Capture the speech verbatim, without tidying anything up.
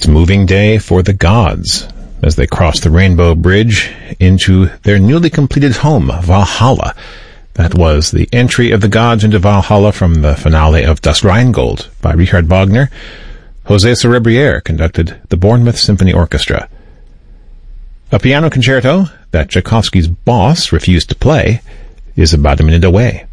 moving day for the gods as they cross the Rainbow Bridge into their newly completed home, Valhalla. That was the entry of the gods into Valhalla from the finale of Das Rheingold by Richard Wagner. José Cerebriere conducted the Bournemouth Symphony Orchestra. A piano concerto that Tchaikovsky's boss refused to play is about a minute away.